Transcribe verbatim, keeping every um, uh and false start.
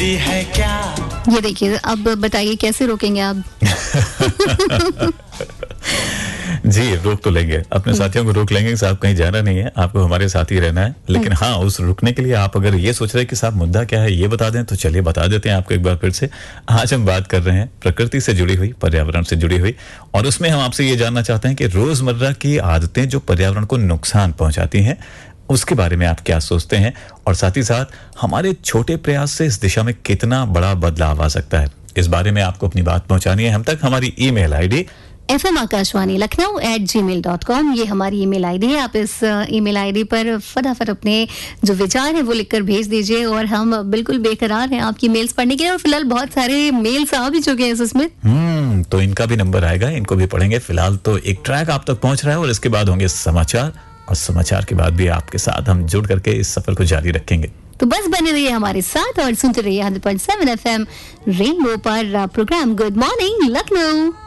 जरूरी है क्या? ये देखिए, अब बताइए कैसे रोकेंगे आप? जी, रोक तो लेंगे, अपने साथियों को रोक लेंगे कि साहब कहीं जाना नहीं है, आपको हमारे साथ ही रहना है। लेकिन हाँ, उस रुकने के लिए आप अगर ये सोच रहे हैं कि साहब मुद्दा क्या है ये बता दें, तो चलिए बता देते हैं आपको एक बार फिर से। आज हम बात कर रहे हैं प्रकृति से जुड़ी हुई, पर्यावरण से जुड़ी हुई, और उसमें हम आपसे ये जानना चाहते हैं कि रोजमर्रा की आदतें जो पर्यावरण को नुकसान पहुंचाती हैं, उसके बारे में आप क्या सोचते हैं, और साथ ही साथ हमारे छोटे प्रयास से इस दिशा में कितना बड़ा बदलाव आ सकता है। इस बारे में आपको अपनी बात पहुंचानी है हम तक। हमारी email ID F M Akashvani Lucknow eight जी मेल डॉट कॉम, ये हमारी ईमेल आईडी है। आप इस ईमेल आईडी पर फटाफट अपने जो विचार हैं वो लिखकर भेज दीजिए, और हम बिल्कुल बेकरार हैं आपकी मेल्स पढ़ने के लिए। और फिलहाल बहुत सारे मेल्स आ भी चुके हैं सुस्मित। हम्म तो इनका भी नंबर आएगा, इनको भी पढ़ेंगे। फिलहाल तो एक ट्रैक आप तक पहुंच रहा है, और इसके बाद होंगे समाचार, और समाचार के बाद भी आपके साथ हम जुड़ करके इस सफर को जारी रखेंगे। तो बस बने रहिए हमारे साथ और सुनते रहिए hundred point seven F M rainbow पर प्रोग्राम गुड मॉर्निंग लखनऊ।